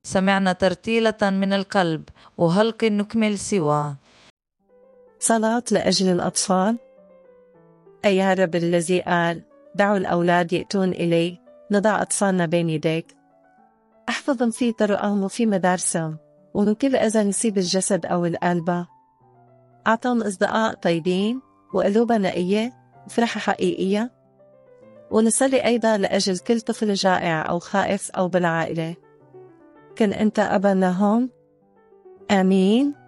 سمعنا ترتيلة من القلب، وهلق نكمل سوا. صلاة لأجل الأطفال. أي يا رب الذي قال دعوا الأولاد يأتون إلي، نضع أطفالنا بين يديك. احفظهم في طرقهم وفي مدارسهم، ومن كل أذى يصيب الجسد أو القلب. أعطهم أصدقاء طيبين وقلوب نقية وفرحة حقيقية. ونصلي أيضا لأجل كل طفل جائع أو خائف أو بالعائلة. كن أنت أبا لهم. آمين.